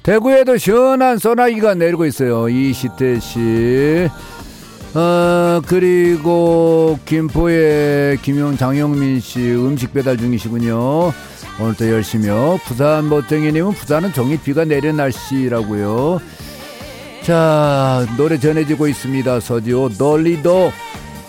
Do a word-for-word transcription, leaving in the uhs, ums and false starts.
대구에도 시원한 소나기가 내리고 있어요. 이시태 씨. 어, 그리고 김포의 김용 장영민 씨 음식 배달 중이시군요. 오늘도 열심히요. 부산 멋쟁이님은 부산은 종일 비가 내리는 날씨라고요. 자, 노래 전해지고 있습니다. 서지호 널리도